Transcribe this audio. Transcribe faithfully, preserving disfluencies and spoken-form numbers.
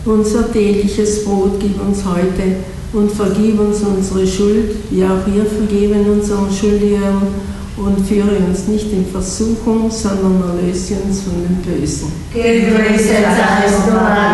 Unser tägliches Brot gib uns heute und vergib uns unsere Schuld, wie auch wir vergeben unseren Schuldigern. Und führe uns nicht in Versuchung, sondern erlöse uns von dem Bösen. Gegrüßet seist du, Maria.